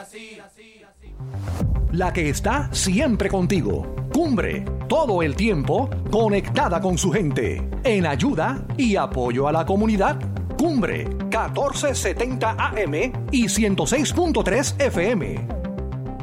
La que está siempre contigo. Cumbre, todo el tiempo conectada con su gente. En ayuda y apoyo a la comunidad. Cumbre, 1470 AM y 106.3 FM.